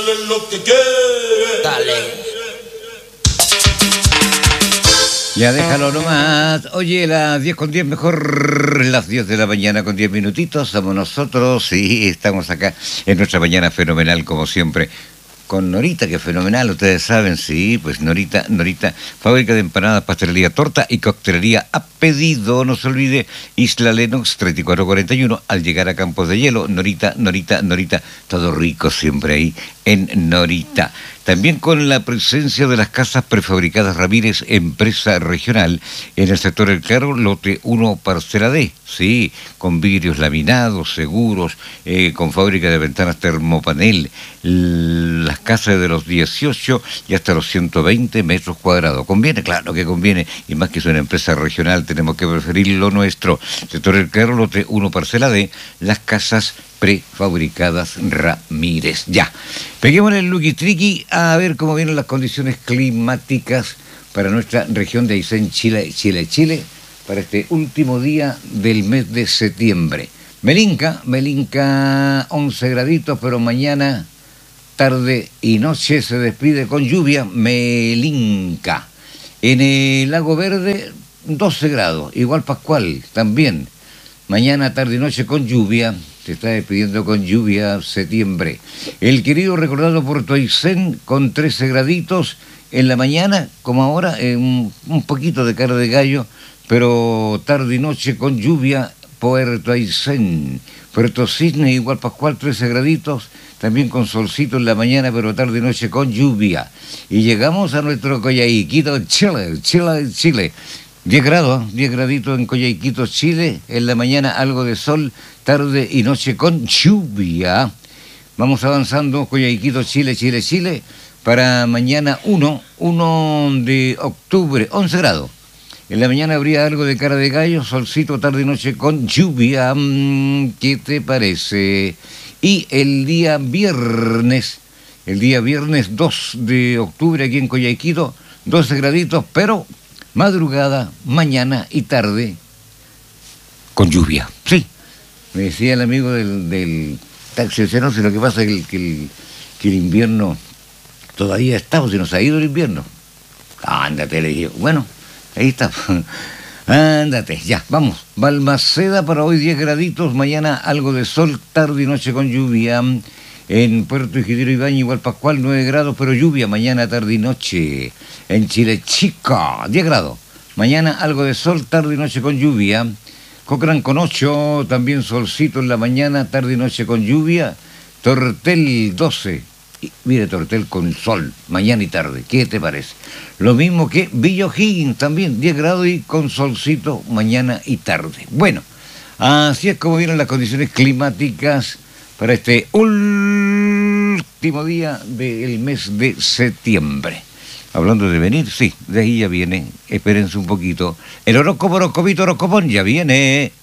dale lo que quieres. Dale. Ya déjalo nomás. Oye, las 10:10 mejor, las 10 de la mañana con 10 minutitos. Somos nosotros, sí, estamos acá en nuestra mañana fenomenal como siempre. Con Norita, que fenomenal, ustedes saben, sí, pues Norita, fábrica de empanadas, pastelería, torta y coctelería a pedido. No se olvide, Isla Lennox 3441, al llegar a Campos de Hielo, Norita, todo rico siempre ahí en Norita. También con la presencia de las casas prefabricadas Ramírez, empresa regional, en el sector El Claro, lote 1, parcela D, sí, con vidrios laminados, seguros, con fábrica de ventanas termopanel, las casas de los 18 y hasta los 120 metros cuadrados. ¿Conviene? Claro que conviene, y más que es una empresa regional, tenemos que preferir lo nuestro. Sector El Claro, lote 1, parcela D, las casas prefabricadas Ramírez. Ya, peguémosle el luqui triqui a ver cómo vienen las condiciones climáticas para nuestra región de Aysén, Chile, para este último día del mes de septiembre. Melinca, 11 graditos, pero mañana, tarde y noche se despide con lluvia, Melinca. En el Lago Verde, 12 grados, igual Pascual, también. Mañana, tarde y noche con lluvia, se está despidiendo con lluvia septiembre. El querido recordado Puerto Aysén con 13 graditos en la mañana, como ahora, un poquito de cara de gallo, pero tarde y noche con lluvia, Puerto Aysén. Puerto Cisne, igual Pascual, 13 graditos, también con solcito en la mañana, pero tarde y noche con lluvia. Y llegamos a nuestro Coyhaiquito, Chile. 10 grados, 10 graditos en Coyhaiquito, Chile, en la mañana algo de sol, tarde y noche con lluvia. Vamos avanzando, Coyhaiquito, Chile, para mañana 1 de octubre, 11 grados. En la mañana habría algo de cara de gallo, solcito, tarde y noche con lluvia. ¿Qué te parece? Y el día viernes 2 de octubre aquí en Coyhaiquito, 12 graditos, pero madrugada, mañana y tarde con lluvia. Sí, me decía el amigo del taxi, decía, no sé, lo que pasa es que el invierno todavía estamos, si nos ha ido el invierno. Ándate, le dije, bueno, ahí está. Ándate, ya, vamos. Balmaceda para hoy 10 graditos, mañana algo de sol, tarde y noche con lluvia. En Puerto Isidro Ibañez, igual Pascual, 9 grados, pero lluvia, mañana, tarde y noche. En Chile Chica, 10 grados. Mañana algo de sol, tarde y noche con lluvia. Cochrane con 8, también solcito en la mañana, tarde y noche con lluvia. Tortel 12. Y, mire, Tortel con sol, mañana y tarde. ¿Qué te parece? Lo mismo que Villa O'Higgins, también 10 grados y con solcito, mañana y tarde. Bueno, así es como vienen las condiciones climáticas para este último día del mes de septiembre. Hablando de venir, sí, de ahí ya viene, espérense un poquito. El horóscopo, horoscopito, horoscopón, ya viene.